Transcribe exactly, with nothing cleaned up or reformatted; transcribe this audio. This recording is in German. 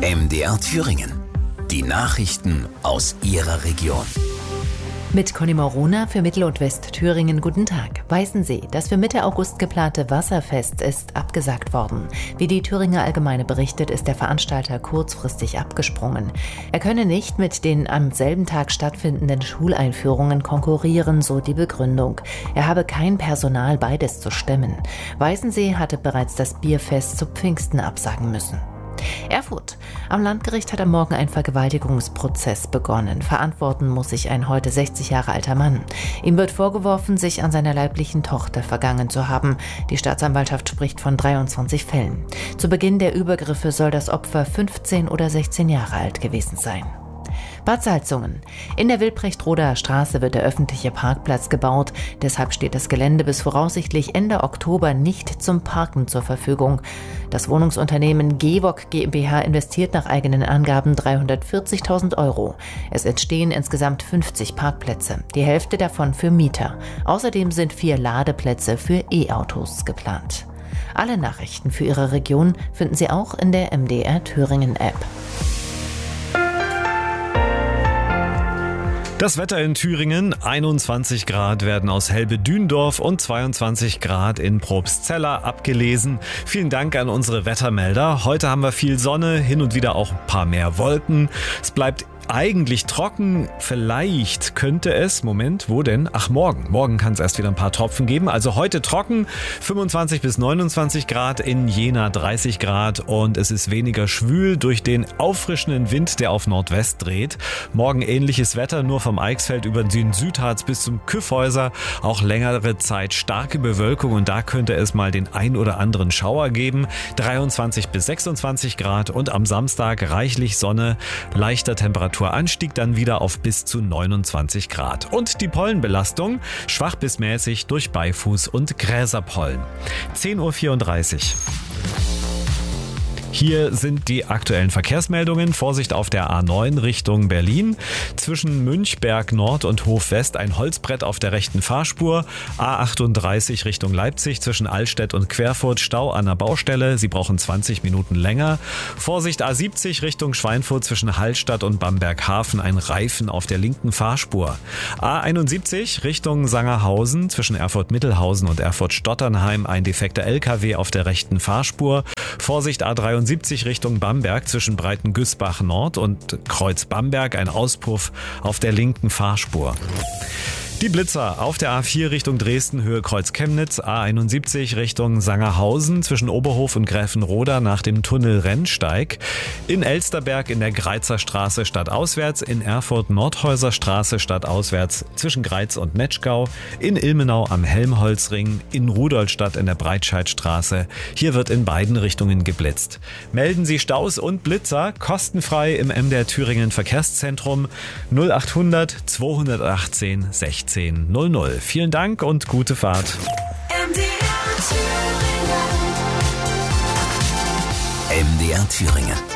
M D R Thüringen. Die Nachrichten aus Ihrer Region. Mit Conny Morona für Mittel- und Westthüringen. Guten Tag. Weißensee, das für Mitte August geplante Wasserfest, ist abgesagt worden. Wie die Thüringer Allgemeine berichtet, ist der Veranstalter kurzfristig abgesprungen. Er könne nicht mit den am selben Tag stattfindenden Schuleinführungen konkurrieren, so die Begründung. Er habe kein Personal, beides zu stemmen. Weißensee hatte bereits das Bierfest zu Pfingsten absagen müssen. Erfurt. Am Landgericht hat am Morgen ein Vergewaltigungsprozess begonnen. Verantworten muss sich ein heute sechzig Jahre alter Mann. Ihm wird vorgeworfen, sich an seiner leiblichen Tochter vergangen zu haben. Die Staatsanwaltschaft spricht von dreiundzwanzig Fällen. Zu Beginn der Übergriffe soll das Opfer fünfzehn oder sechzehn Jahre alt gewesen sein. Bad Salzungen. In der Wilprecht-Roder Straße wird der öffentliche Parkplatz gebaut. Deshalb steht das Gelände bis voraussichtlich Ende Oktober nicht zum Parken zur Verfügung. Das Wohnungsunternehmen Gewok GmbH investiert nach eigenen Angaben dreihundertvierzigtausend Euro. Es entstehen insgesamt fünfzig Parkplätze, die Hälfte davon für Mieter. Außerdem sind vier Ladeplätze für E-Autos geplant. Alle Nachrichten für Ihre Region finden Sie auch in der M D R Thüringen App. Das Wetter in Thüringen: einundzwanzig Grad werden aus Helbe-Dündorf und zweiundzwanzig Grad in Probstzella abgelesen. Vielen Dank an unsere Wettermelder. Heute haben wir viel Sonne, hin und wieder auch ein paar mehr Wolken. Es bleibt eigentlich trocken. Vielleicht könnte es, Moment, wo denn? Ach, morgen. Morgen kann es erst wieder ein paar Tropfen geben. Also heute trocken, fünfundzwanzig bis neunundzwanzig Grad, in Jena dreißig Grad, und es ist weniger schwül durch den auffrischenden Wind, der auf Nordwest dreht. Morgen ähnliches Wetter, nur vom Eichsfeld über den Südharz bis zum Kyffhäuser. Auch längere Zeit starke Bewölkung, und da könnte es mal den ein oder anderen Schauer geben. dreiundzwanzig bis sechsundzwanzig Grad, und am Samstag reichlich Sonne, leichter Temperaturanstieg dann wieder auf bis zu neunundzwanzig Grad. Und die Pollenbelastung schwach bis mäßig durch Beifuß- und Gräserpollen. zehn Uhr vierunddreißig. Hier sind die aktuellen Verkehrsmeldungen. Vorsicht auf der A neun Richtung Berlin. Zwischen Münchberg Nord und Hof West ein Holzbrett auf der rechten Fahrspur. A achtunddreißig Richtung Leipzig zwischen Allstedt und Querfurt Stau an der Baustelle. Sie brauchen zwanzig Minuten länger. Vorsicht A siebzig Richtung Schweinfurt zwischen Hallstatt und Bamberghafen ein Reifen auf der linken Fahrspur. A einundsiebzig Richtung Sangerhausen zwischen Erfurt-Mittelhausen und Erfurt-Stotternheim ein defekter L K W auf der rechten Fahrspur. Vorsicht A dreiundsiebzig Richtung Bamberg zwischen Breitengüßbach Nord und Kreuz Bamberg ein Auspuff auf der linken Fahrspur. Die Blitzer auf der A vier Richtung Dresden Höhe Kreuz Chemnitz, A einundsiebzig Richtung Sangerhausen zwischen Oberhof und Gräfenroda nach dem Tunnel Rennsteig, in Elsterberg in der Greizer Straße stadtauswärts, in Erfurt Nordhäuser Straße stadtauswärts zwischen Greiz und Metschgau, in Ilmenau am Helmholtzring, in Rudolstadt in der Breitscheidstraße. Hier wird in beiden Richtungen geblitzt. Melden Sie Staus und Blitzer kostenfrei im M D R Thüringen Verkehrszentrum null achthundert zweihundertachtzehn sechzehn null null. Vielen Dank und gute Fahrt. M D R Thüringen. M D R Thüringen.